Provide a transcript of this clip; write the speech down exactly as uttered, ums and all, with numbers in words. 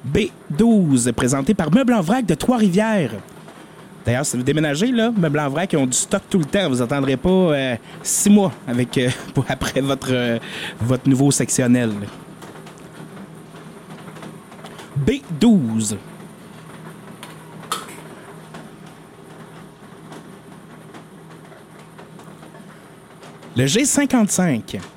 B douze, présenté par Meubles en vrac de Trois-Rivières. D'ailleurs, si vous déménagez, là, Meubles en vrac, ils ont du stock tout le temps. Vous n'attendrez pas euh, six mois avec, euh, pour après votre, euh, votre nouveau sectionnel. B douze. Le G cinquante-cinq.